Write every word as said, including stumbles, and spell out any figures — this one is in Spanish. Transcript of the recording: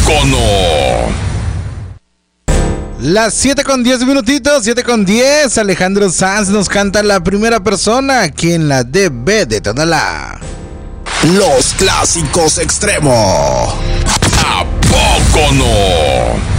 poco no? Las siete con diez minutitos, siete con diez. Alejandro Sanz nos canta La Primera Persona aquí en la D B de Tonalá. Los clásicos extremos. ¿A poco no?